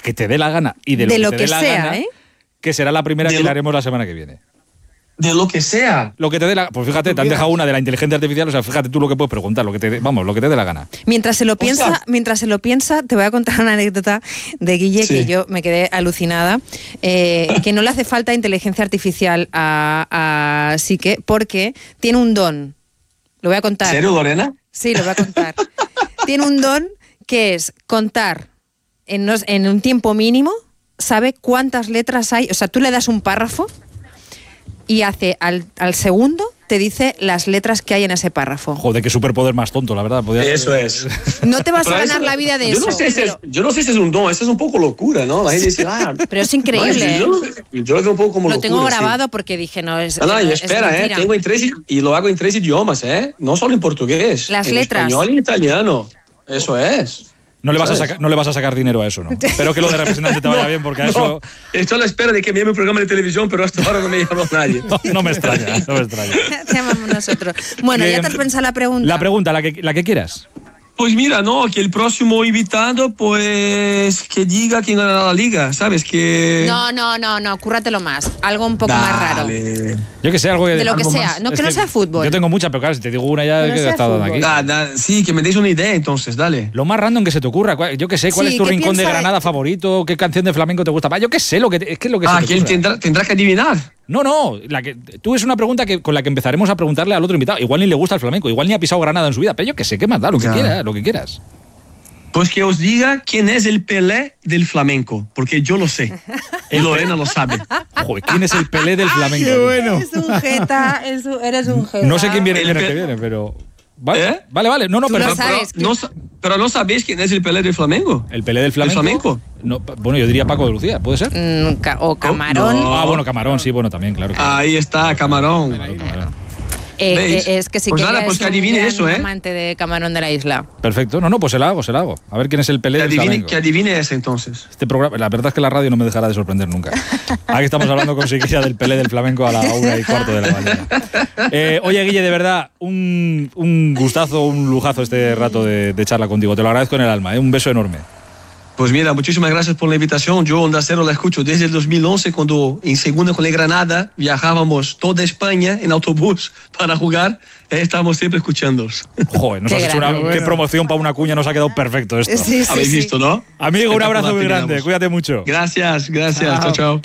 que te dé la gana y de lo que te dé la gana, que será la primera que le haremos la semana que viene. De lo que sea. Lo que te dé la... Pues fíjate, te han dejado una de la inteligencia artificial, o sea, fíjate tú lo que puedes preguntar, lo que te dé la gana. Mientras se lo piensa, te voy a contar una anécdota de Guille que yo me quedé alucinada, que no le hace falta inteligencia artificial a Sique porque tiene un don. Lo voy a contar. ¿En serio, Lorena? Sí, lo voy a contar. Tiene un don que es contar en un tiempo mínimo, sabe cuántas letras hay, o sea, tú le das un párrafo y hace al segundo te dice las letras que hay en ese párrafo. Joder, qué superpoder más tonto, la verdad. Eso es. No te vas a ganar la vida de eso. Yo no sé si es un don, eso es un poco locura, ¿no? La gente dice, pero es increíble. Yo lo veo un poco como locura. Lo tengo grabado sí. Porque dije, no, es y espera, tengo y lo hago en 3 idiomas, no solo en portugués. Las en letras. Español y en italiano. Eso es. No le vas a sacar dinero a eso, ¿no? Espero que lo de representante te vaya bien, porque a eso... Estoy a la espera de que me llame un programa de televisión, pero hasta ahora no me llama nadie. No me extraña. Te llamamos nosotros. Bueno, ¿ya te has pensado la pregunta? La pregunta, la que quieras. Pues mira, que el próximo invitado, pues, que diga quién ganará la liga, ¿sabes? Que... No, cúrratelo más. Algo un poco más raro. Yo que sé, algo de lo que sea, que no sea fútbol. Yo tengo muchas, pero claro, si te digo una ya que he estado aquí. Sí, que me deis una idea entonces, dale. Lo más random que se te ocurra. Yo que sé, ¿cuál es tu rincón de Granada favorito? ¿Qué canción de flamenco te gusta? Yo que sé, es que lo que se te ocurra. Tendrá que adivinar. No, tú es una pregunta con la que empezaremos a preguntarle al otro invitado. Igual ni le gusta el flamenco, igual ni ha pisado Granada en su vida, pero yo que sé, ¿qué más da? Lo que quieras. Pues que os diga quién es el Pelé del flamenco, porque yo lo sé. Y Lorena lo sabe. Joder, ¿quién es el Pelé del flamenco? Qué bueno. Eres un jeta. No sé quién viene el que viene, pero... Vale, vale. Pero no sabéis quién es el Pelé del flamenco. ¿El Pelé del flamenco? No, bueno, yo diría Paco de Lucía, ¿puede ser? O Camarón. Bueno, Camarón, sí, bueno, también, claro. Ahí está, Camarón. Es que sí pues que nada, pues que adivine eso, amante de Camarón de la isla. Perfecto, pues se la hago. A ver quién es el Pelé del flamenco. Que adivine ese entonces. Este programa, la verdad es que la radio no me dejará de sorprender nunca. Aquí estamos hablando con Siqueira del Pelé del flamenco a la 1:15 de la mañana. Oye, Guille, de verdad, un gustazo, un lujazo este rato de charla contigo. Te lo agradezco en el alma, un beso enorme. Pues mira, muchísimas gracias por la invitación. Yo Onda Cero la escucho desde el 2011, cuando en segunda con el Granada viajábamos toda España en autobús para jugar. Estábamos siempre escuchándolos. Joder, nos has hecho qué promoción para una cuña, nos ha quedado perfecto esto. Sí, habéis visto, ¿no? Amigo, un abrazo muy grande, cuídate mucho. Gracias. Chao.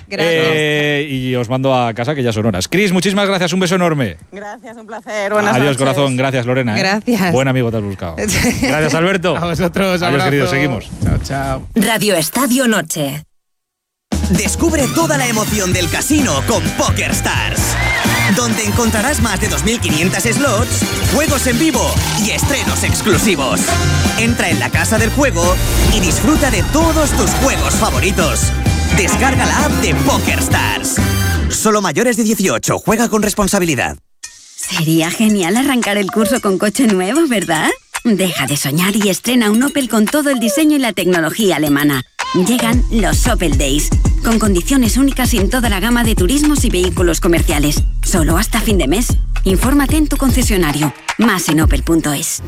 Y os mando a casa, que ya son horas. Cris, muchísimas gracias, un beso enorme. Gracias, un placer. Buenas Adiós, noches. corazón, gracias, Lorena. Gracias. Buen amigo te has buscado. Gracias, Alberto. A vosotros, adiós, abrazo. queridos, seguimos. Chao. Radio Estadio Noche. Descubre toda la emoción del casino con PokerStars, donde encontrarás más de 2.500 slots, juegos en vivo y estrenos exclusivos. Entra en la casa del juego y disfruta de todos tus juegos favoritos. Descarga la app de PokerStars. Solo mayores de 18, juega con responsabilidad. Sería genial arrancar el curso con coche nuevo, ¿verdad? Deja de soñar y estrena un Opel con todo el diseño y la tecnología alemana. Llegan los Opel Days, con condiciones únicas en toda la gama de turismos y vehículos comerciales. Solo hasta fin de mes. Infórmate en tu concesionario. Más en opel.es.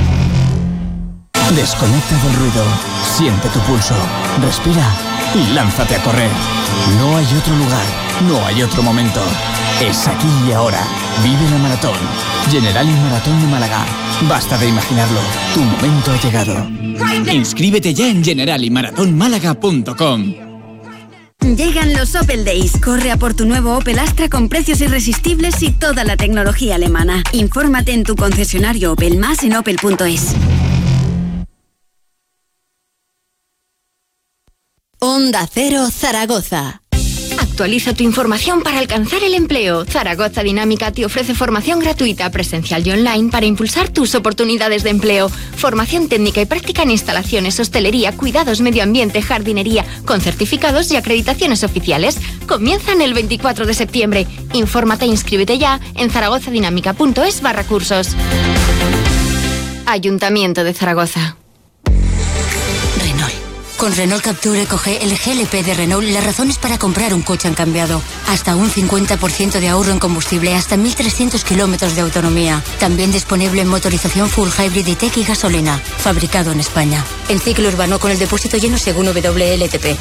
Desconecta del ruido. Siente tu pulso. Respira y lánzate a correr. No hay otro lugar. No hay otro momento. Es aquí y ahora. Vive la maratón. Generali Maratón de Málaga. Basta de imaginarlo. Tu momento ha llegado. Inscríbete ya en generaliMarathonmálaga.com. Llegan los Opel Days. Corre a por tu nuevo Opel Astra con precios irresistibles y toda la tecnología alemana. Infórmate en tu concesionario Opel, más en opel.es. Onda Cero Zaragoza. Actualiza tu información para alcanzar el empleo. Zaragoza Dinámica te ofrece formación gratuita, presencial y online para impulsar tus oportunidades de empleo. Formación técnica y práctica en instalaciones, hostelería, cuidados, medio ambiente, jardinería, con certificados y acreditaciones oficiales. Comienzan el 24 de septiembre. Infórmate e inscríbete ya en zaragozadinámica.es/cursos. Ayuntamiento de Zaragoza. Con Renault Captur Eco G, el GLP de Renault, las razones para comprar un coche han cambiado. Hasta un 50% de ahorro en combustible, hasta 1.300 kilómetros de autonomía. También disponible en motorización full hybrid y tech y gasolina. Fabricado en España. En ciclo urbano con el depósito lleno según WLTP.